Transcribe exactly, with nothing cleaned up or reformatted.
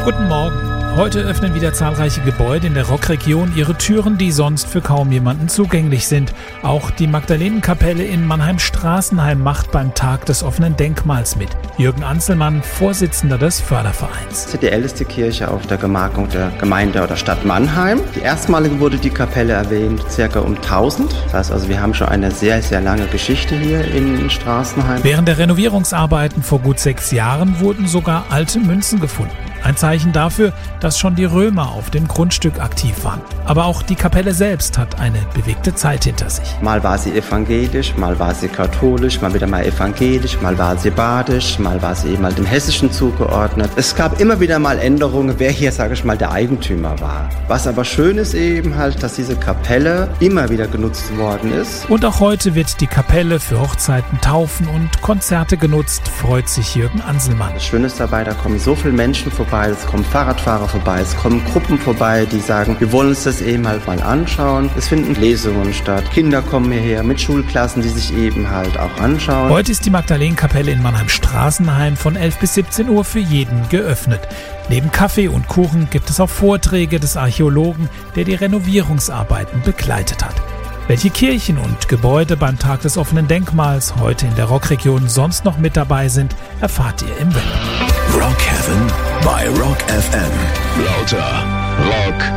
Guten Morgen. Heute öffnen wieder zahlreiche Gebäude in der Rockregion ihre Türen, die sonst für kaum jemanden zugänglich sind. Auch die Magdalenenkapelle in Mannheim-Straßenheim macht beim Tag des offenen Denkmals mit. Jürgen Anselmann, Vorsitzender des Fördervereins. Das ist die älteste Kirche auf der Gemarkung der Gemeinde oder Stadt Mannheim. Die erstmalige wurde die Kapelle erwähnt, circa um tausend. Das heißt also, wir haben schon eine sehr, sehr lange Geschichte hier in Straßenheim. Während der Renovierungsarbeiten vor gut sechs Jahren wurden sogar alte Münzen gefunden. Ein Zeichen dafür, dass schon die Römer auf dem Grundstück aktiv waren. Aber auch die Kapelle selbst hat eine bewegte Zeit hinter sich. Mal war sie evangelisch, mal war sie katholisch, mal wieder mal evangelisch, mal war sie badisch, mal war sie eben mal dem Hessischen zugeordnet. Es gab immer wieder mal Änderungen, wer hier, sage ich mal, der Eigentümer war. Was aber schön ist eben halt, dass diese Kapelle immer wieder genutzt worden ist. Und auch heute wird die Kapelle für Hochzeiten, Taufen und Konzerte genutzt, freut sich Jürgen Anselmann. Das Schöne ist dabei, da kommen so viele Menschen vorbei. Es kommen Fahrradfahrer vorbei, es kommen Gruppen vorbei, die sagen, wir wollen uns das eben halt mal anschauen. Es finden Lesungen statt. Kinder kommen hierher mit Schulklassen, die sich eben halt auch anschauen. Heute ist die Magdalenenkapelle in Mannheim-Straßenheim von elf bis siebzehn Uhr für jeden geöffnet. Neben Kaffee und Kuchen gibt es auch Vorträge des Archäologen, der die Renovierungsarbeiten begleitet hat. Welche Kirchen und Gebäude beim Tag des offenen Denkmals heute in der Rockregion sonst noch mit dabei sind, erfahrt ihr im Web. Rock Heaven bei Rock F M. Lauter Rock.